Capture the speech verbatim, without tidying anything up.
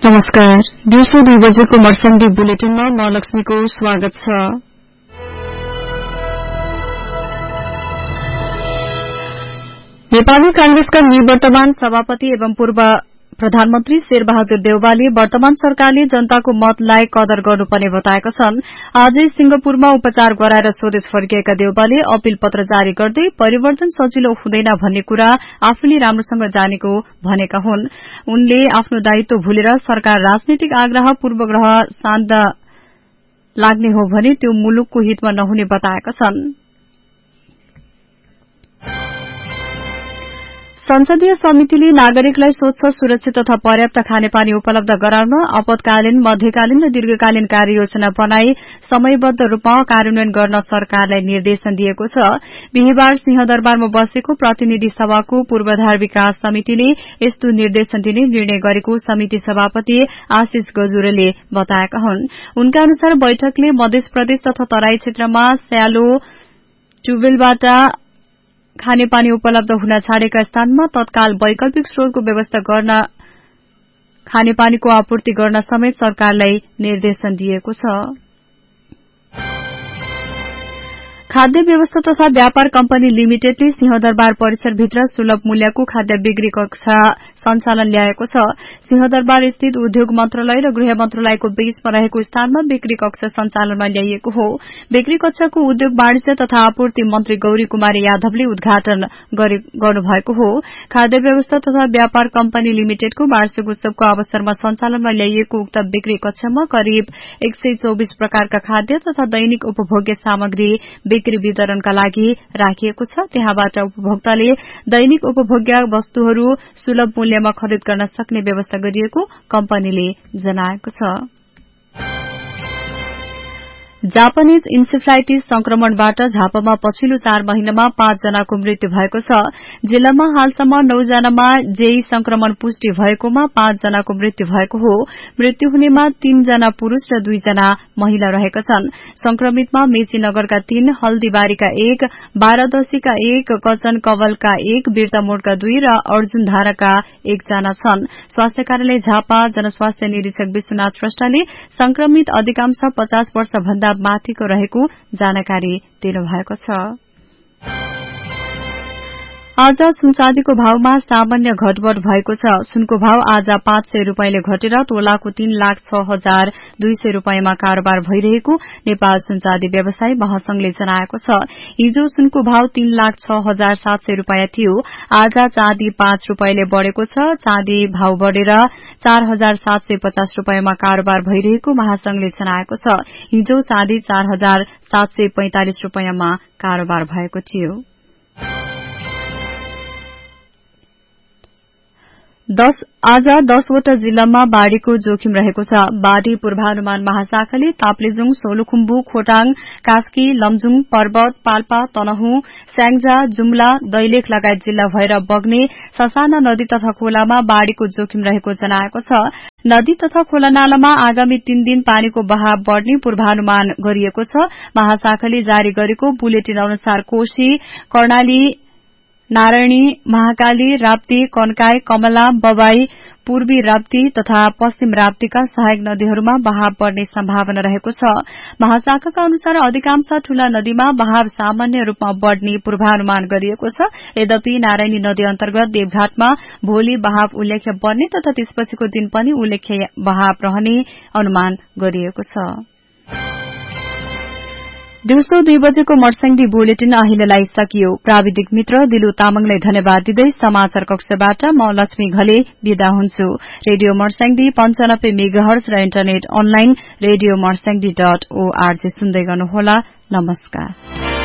नमस्कार। दिउँसो दुई बजेको मर्स्याङ्दी बुलेटिनमा म लक्ष्मीको स्वागत छ। नेपाली कांग्रेसका निवर्तमान सभापति एवं पूर्व प्रधानमन्त्री शेरबहादुर देउवाले वर्तमान सरकारले जनताको मतलाई कदर गर्नुपर्ने बताएका छन्। आजै सिंगापुरमा उपचार गराएर स्वदेश फर्किएका देउवाले अपील पत्र जारी गर्दै परिवर्तन सजिलो हुँदैन भन्ने कुरा आफूले राम्रोसँग जानेको भनेका हुन्। उनले आफ्नो दायित्व भुलेर सरकार राजनीतिक आग्रह पूर्वग्रह शान्त लाग्ने हो भने त्यो मुलुकको हितमा नहुने बताएका छन्। संसदीय समितिले नागरिकलाई स्वच्छ, सुरक्षित तथा पर्याप्त खानेपानी उपलब्ध गराउन आपतकालीन, मध्यकालीन र दीर्घकालीन कार्ययोजना बनाई समयबद्ध रूपमा कार्यान्वयन गर्न सरकारलाई निर्देशन दिएको छ। बिहीबार सिंहदरबारमा बसेको प्रतिनिधि सभाको पूर्वाधार विकास समितिले यस्तो निर्देशन दिने निर्णय गरेको समिति सभापति आशिष गजुरेले बताएका हुन्। उनका अनुसार बैठकले मध्य प्रदेश तथा तराई क्षेत्रमा स्यालो ट्युबवेलबाट खानेपानी उपलब्ध हुन छाडेका स्थानमा तत्काल वैकल्पिक स्रोतको व्यवस्था गर्न, खानेपानीको आपूर्ति गर्न समेत सरकारलाई निर्देशन दिएको छ। खाद्य व्यवस्था तथा व्यापार कम्पनी लिमिटेडले सिंहदरबार परिसरभित्र सुलभ मूल्यको खाद्य बिक्री कक्षा सञ्चालन ल्याएको छ। सिंहदरबार स्थित उद्योग मन्त्रालय र गृह मन्त्रालयको बीचमा रहेको स्थानमा बिक्री कक्षा सञ्चालनमा ल्याइएको हो। बिक्री कक्षाको उद्योग वाणिज्य तथा आपूर्ति मन्त्री गौरी कुमारी यादवले उद्घाटन गर्नुभएको हो। खाद्य व्यवस्था तथा व्यापार कम्पनी लिमिटेडको वार्षिक उत्सवको अवसरमा सञ्चालनमा ल्याइएको उक्त बिक्री कक्षामा करिब एक सय चौबिस प्रकारका खाद्य तथा दैनिक उपभोग्य सामग्री बिक्री वितरणका लागि राखिएको छ। त्यहाँबाट उपभोक्ताले दैनिक उपभोग्य वस्तुहरू सुलभ मूल्यमा खरिद गर्न सक्ने व्यवस्था गरिएको कम्पनीले जनाएको छ। जापानीज इन्सेफ्लाइटिस संक्रमणबाट झापामा पछिल्लो चार महिनामा पाँच जनाको मृत्यु भएको छ। जिल्लामा हालसम्म नौ जनामा जेई संक्रमण पुष्टि भएकोमा पाँच जनाको मृत्यु भएको हो। मृत्यु हुनेमा तीन जना पुरूष र दुई जना महिला रहेका छन्। संक्रमितमा मेचीनगरका तीन, हल्दीबारीका एक, बारादशीका एक, कचन कवलका एक, बिर्तामोड़का दुई र अर्जुन धाराका एक जना छन्। स्वास्थ्य कार्यालय झापा जनस्वास्थ्य निरीक्षक विश्वनाथ श्रेष्ठले संक्रमित अधिकांश पचास वर्ष भन्दा माथिको रहेको जानकारी दिनुभएको छ। आज सुनचाँदीको भावमा सामान्य घटबढ़ भएको छ। सुनको भाव आज पाँच सय रूपियाँले घटेर तोलाको तीन लाख छ हजार दुई सय रूपियाँमा कारोबार भइरहेको नेपाल सुनचाँदी व्यवसायी महासंघले जनाएको छ। हिजो सुनको भाव तीन लाख छ हजार सात सय रूपियाँ थियो। आज चाँदी पाँच रूपियाँले बढ़ेको छ। चाँदी भाव बढ़ेर चार हजार सात सय पचास रूपियाँमा कारोबार भइरहेको महासंघले जनाएको छ। हिजो चाँदी चार हजार सात सय पैंतालिस रूपियाँमा कारोबार भएको थियो। दस आज दसवटा जिल्लामा बाढ़ीको जोखिम रहेको छ। बाढ़ी पूर्वानुमान महाशाखाले ताप्लेजुङ, सोलुखुम्बु, खोटाङ, कास्की, लमजुङ, पर्वत, पाल्पा, तनहुँ, स्याङ्जा, जुम्ला, दैलेख लगायत जिल्ला भएर बग्ने ससाना नदी तथा खोलामा बाढ़ीको जोखिम रहेको जनाएको छ। नदी तथा खोला नालामा आगामी तीन दिन पानीको बहाव बढ़ने पूर्वानुमान गरिएको छ। महाशाखाले जारी गरेको बुलेटिन अनुसार कोशी, कर्णाली, नारायणी, महाकाली, राप्ती, कन्काई, कमला, बबाई, पूर्वी राप्ती तथा पश्चिम राप्तीका सहायक नदीहरूमा बहाव बढ़ने सम्भावना रहेको छ। महाशाखाका अनुसार अधिकांश ठूला नदीमा बहाव सामान्य रूपमा बढ़ने पूर्वानुमान गरिएको छ। यद्यपि नारायणी नदी अन्तर्गत देवघाटमा भोलि बहाव उल्लेख्य बढ़ने तथा त्यसपछिको दिन पनि उल्लेख्य बहाव रहने अनुमान गरिएको छ। दिउँसो दुई बजेको मर्स्याङ्दी बुलेटिन अहिलेलाई सकियो। प्राविधिक मित्र दिलु तामाङलाई धन्यवाद दिँदै समाचार कक्षबाट म लक्ष्मी घले विदा हुन्छु। रेडियो मर्स्याङ्दी पञ्चानब्बे मेगाहर्ज र internet online radio Marsyangdi dot ORG सुन्दै गर्नुहोला। नमस्कार।